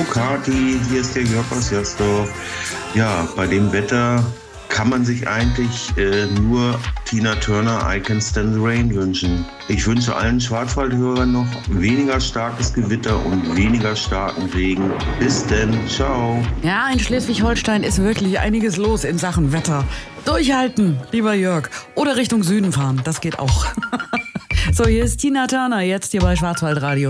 Kati, hier ist der Jörg aus Jasdorf. Ja, bei dem Wetter kann man sich eigentlich nur Tina Turner, I Can Stand the Rain wünschen. Ich wünsche allen Schwarzwaldhörern noch weniger starkes Gewitter und weniger starken Regen. Bis denn, ciao. Ja, in Schleswig-Holstein ist wirklich einiges los in Sachen Wetter. Durchhalten, lieber Jörg. Oder Richtung Süden fahren, das geht auch. So, hier ist Tina Turner, jetzt hier bei Schwarzwaldradio.